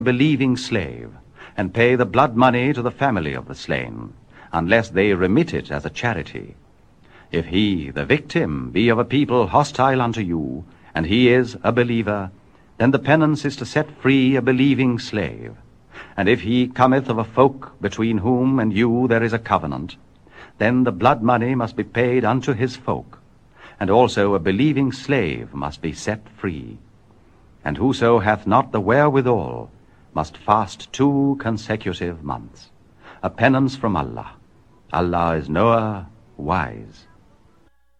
believing slave, and pay the blood money to the family of the slain, unless they remit it as a charity. If he, the victim, be of a people hostile unto you, and he is a believer, then the penance is to set free a believing slave. And if he cometh of a folk between whom and you there is a covenant, then the blood money must be paid unto his folk, and also a believing slave must be set free. And whoso hath not the wherewithal must fast 2 consecutive months, a penance from Allah. Allah is knower, wise.